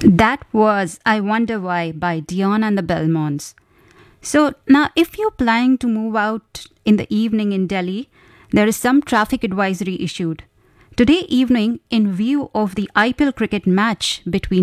That was I Wonder Why by Dion and the Belmonts. So now, if you're planning to move out in the evening in Delhi, there is some traffic advisory issued. Today evening, in view of the IPL cricket match between